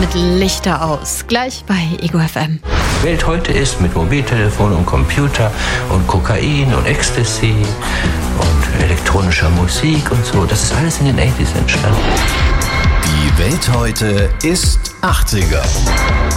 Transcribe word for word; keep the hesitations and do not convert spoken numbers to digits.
mit Lichter aus. Gleich bei Ego F M. Welt heute ist mit Mobiltelefon und Computer und Kokain und Ecstasy und elektronischer Musik und so. Das ist alles in den achtziger entstanden. Die Welt heute ist achtziger.